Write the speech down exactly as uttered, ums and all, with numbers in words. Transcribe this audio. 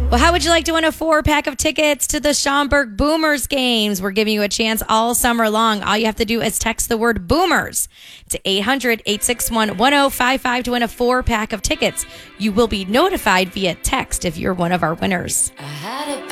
Well, how would you like to win a four-pack of tickets to the Schaumburg Boomers games? We're giving you a chance all summer long. All you have to do is text the word Boomers to eight hundred, eight six one, one oh five five to win a four-pack of tickets. You will be notified via text if you're one of our winners. I